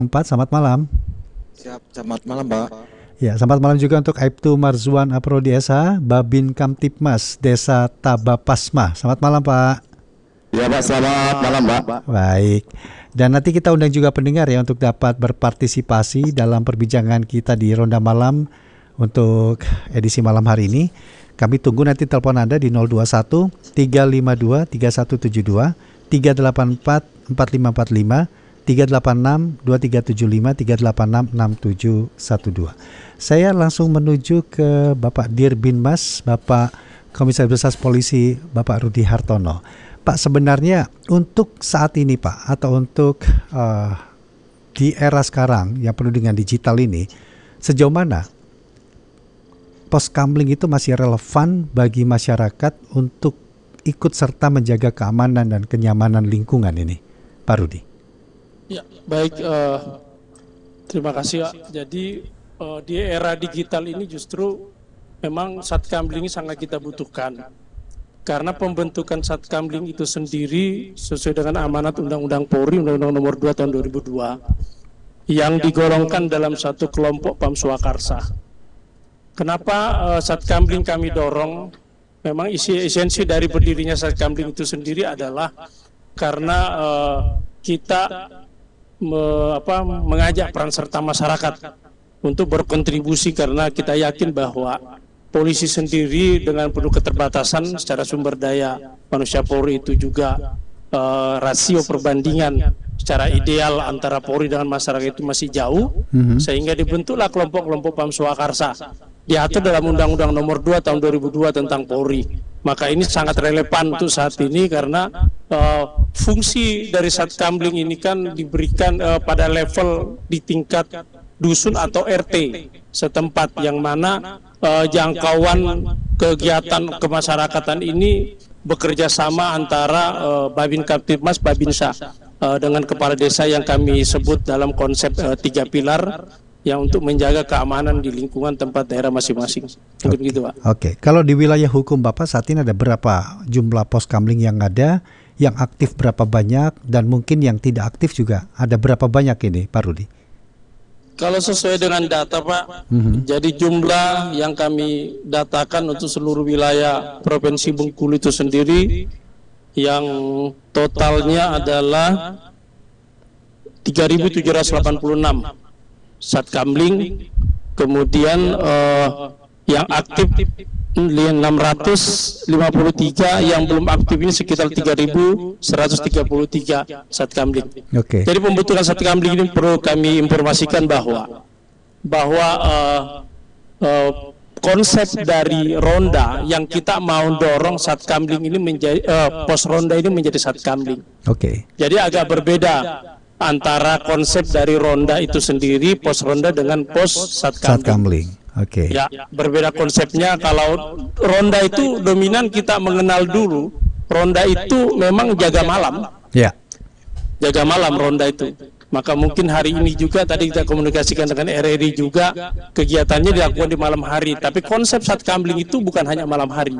Empat, selamat malam. Siap, selamat malam, Pak. Ya, selamat malam juga untuk Aibtu Marzuan Aprodi SH, Babin Kamtipmas, Desa Tabapasma. Selamat malam, Pak. Ya, Pak, selamat malam, Pak. Baik. Dan nanti kita undang juga pendengar ya untuk dapat berpartisipasi dalam perbincangan kita di Ronda Malam untuk edisi malam hari ini. Kami tunggu nanti telepon Anda di 021 352 3172, 384 4545, 386 2375, 386 6712. Saya langsung menuju ke Bapak Dir Binmas, Bapak Komisaris Besar Polisi, Bapak Rudi Hartono. Pak, sebenarnya untuk saat ini Pak, atau untuk di era sekarang yang penuh dengan digital ini, sejauh mana Poskamling itu masih relevan bagi masyarakat untuk ikut serta menjaga keamanan dan kenyamanan lingkungan ini, Pak Rudi? Ya, baik. Terima kasih, Pak. Jadi di era digital ini justru memang Satkamling ini sangat kita butuhkan. Karena pembentukan Satkamling itu sendiri sesuai dengan amanat Undang-Undang Polri, Undang-Undang Nomor 2 Tahun 2002, yang digolongkan dalam satu kelompok Pam Swakarsa. Kenapa Satkamling kami dorong? Memang esensi dari berdirinya Satkamling itu sendiri adalah karena kita mengajak peran serta masyarakat untuk berkontribusi, karena kita yakin bahwa polisi sendiri dengan penuh keterbatasan secara sumber daya manusia Polri itu juga rasio perbandingan secara ideal antara Polri dengan masyarakat itu masih jauh, sehingga dibentuklah kelompok-kelompok Pam Swakarsa diatur dalam Undang-Undang Nomor 2 Tahun 2002 tentang Polri. Maka ini sangat relevan untuk saat ini karena fungsi dari Satkamling ini kan diberikan pada level di tingkat dusun atau RT setempat, yang mana jangkauan kegiatan kemasyarakatan ini bekerja sama antara Babin Kamtipmas, Babinsa dengan kepala desa yang kami sebut dalam konsep 3 pilar yang untuk menjaga keamanan di lingkungan tempat daerah masing-masing. Mungkin gitu, Pak. Oke. Kalau di wilayah hukum Bapak saat ini ada berapa jumlah Poskamling yang ada, yang aktif berapa banyak, dan mungkin yang tidak aktif juga ada berapa banyak ini, Pak Rudi? Kalau sesuai dengan data, Pak, jadi jumlah yang kami datakan untuk seluruh wilayah Provinsi Bengkulu itu sendiri yang totalnya adalah 3.786 Satkamling, kemudian yang aktif 653, yang belum aktif ini sekitar 3.133 Satkamling. Oke. Jadi pembentukan Satkamling ini perlu kami informasikan bahwa konsep dari ronda yang kita mau dorong Satkamling ini menjadi pos ronda ini menjadi Satkamling. Oke. Jadi agak berbeda antara konsep dari ronda itu sendiri, pos ronda dengan pos Satkamling. Oke. Ya, berbeda konsepnya. Kalau ronda itu dominan kita mengenal dulu, ronda itu memang jaga malam. Ya. Jaga malam ronda itu. Maka mungkin hari ini juga tadi kita komunikasikan dengan RRI juga, kegiatannya dilakukan di malam hari. Tapi konsep Satkamling itu bukan hanya malam hari.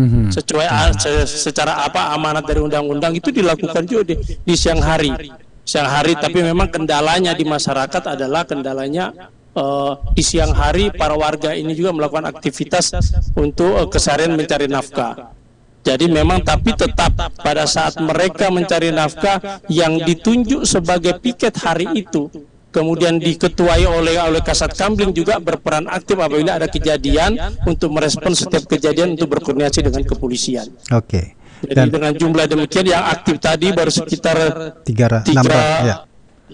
Secara amanat dari undang-undang itu dilakukan juga di siang hari. Tapi memang kendalanya di masyarakat adalah di siang hari para warga ini juga melakukan aktivitas untuk keseharian mencari nafkah. Jadi memang tapi tetap pada saat mereka mencari nafkah, yang ditunjuk sebagai piket hari itu kemudian diketuai oleh Kasat Kamling juga berperan aktif apabila ada kejadian untuk merespon setiap kejadian untuk berkoordinasi dengan kepolisian. Oke. Jadi dengan jumlah demikian yang aktif tadi baru sekitar 600-an.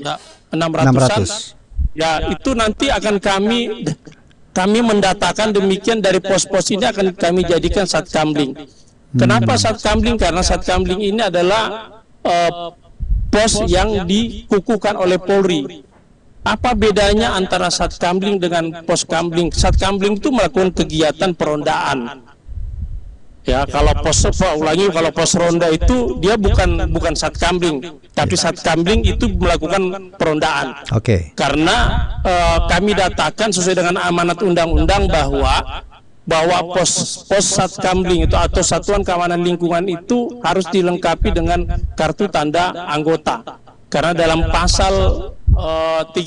Ya, itu nanti akan kami mendatakan demikian dari pos-pos ini akan kami jadikan Satkamling. Kenapa Satkamling? Karena Satkamling ini adalah pos yang dikukuhkan oleh Polri. Apa bedanya antara Satkamling dengan Poskamling? Satkamling itu melakukan kegiatan perondaan. Ya, kalau pos ronda itu dia bukan Satkamling, tapi Satkamling itu melakukan perondaan. Oke. Karena kami datakan sesuai dengan amanat undang-undang bahwa pos Satkamling itu atau Satuan Keamanan Lingkungan itu harus dilengkapi dengan kartu tanda anggota. Karena dalam pasal